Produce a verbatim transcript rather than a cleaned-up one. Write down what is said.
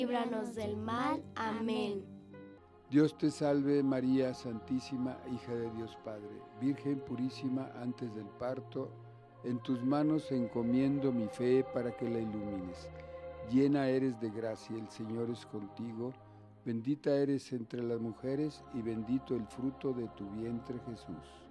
líbranos del mal. Amén. Dios te salve María Santísima, hija de Dios Padre, Virgen purísima antes del parto, en tus manos encomiendo mi fe para que la ilumines. Llena eres de gracia, el Señor es contigo, bendita eres entre las mujeres y bendito el fruto de tu vientre Jesús.